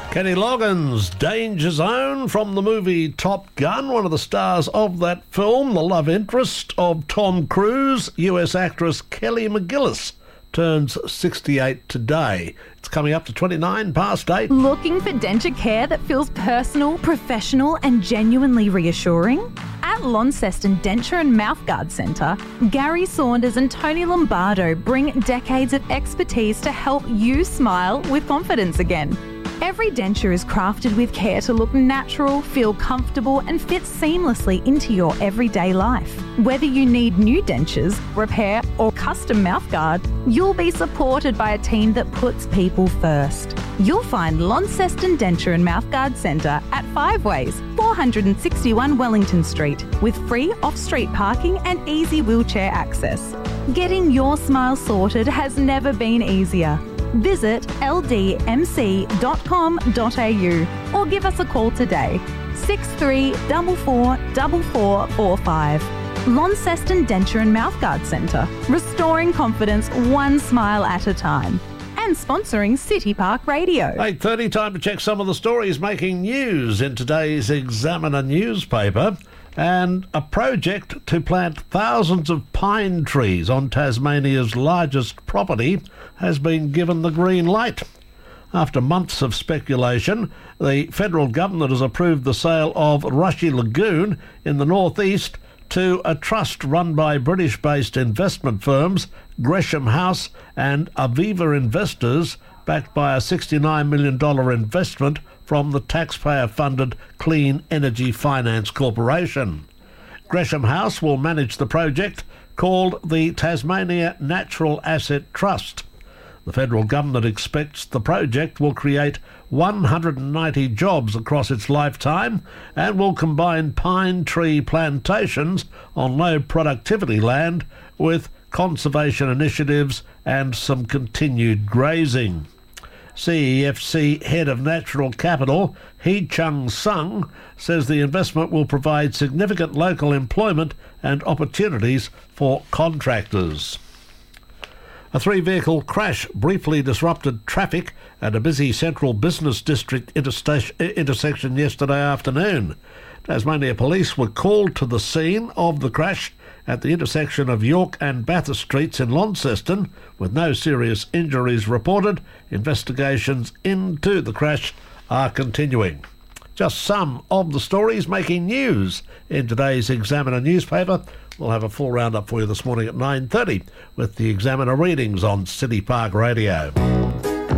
Kenny Loggins, Danger Zone from the movie Top Gun. One of the stars of that film, the love interest of Tom Cruise, US actress Kelly McGillis, turns 68 today. It's coming up to 29 past 8. Looking for denture care that feels personal, professional and genuinely reassuring? At Launceston Denture and Mouthguard Centre, Gary Saunders and Tony Lombardo bring decades of expertise to help you smile with confidence again. Every denture is crafted with care to look natural, feel comfortable and fit seamlessly into your everyday life. Whether you need new dentures, repair or custom mouthguard, you'll be supported by a team that puts people first. You'll find Launceston Denture and Mouthguard Centre at 5 Ways, 461 Wellington Street, with free off-street parking and easy wheelchair access. Getting your smile sorted has never been easier. Visit ldmc.com.au or give us a call today, 6344 4445. Launceston Denture and Mouthguard Centre, restoring confidence one smile at a time. And sponsoring City Park Radio. 8:30, time to check some of the stories making news in today's Examiner newspaper. And a project to plant thousands of pine trees on Tasmania's largest property has been given the green light. After months of speculation, the federal government has approved the sale of Rushy Lagoon in the northeast to a trust run by British-based investment firms Gresham House and Aviva Investors, backed by a $69 million investment from the taxpayer-funded Clean Energy Finance Corporation. Gresham House will manage the project, called the Tasmania Natural Asset Trust. The federal government expects the project will create 190 jobs across its lifetime and will combine pine tree plantations on low productivity land with conservation initiatives and some continued grazing. CEFC Head of Natural Capital, Hee Chung Sung, says the investment will provide significant local employment and opportunities for contractors. A 3-vehicle crash briefly disrupted traffic at a busy central business district intersection yesterday afternoon. Tasmania Police were called to the scene of the crash at the intersection of York and Bathurst Streets in Launceston, with no serious injuries reported. Investigations into the crash are continuing. Just some of the stories making news in today's Examiner newspaper. We'll have a full roundup for you this morning at 9:30 with the Examiner readings on City Park Radio.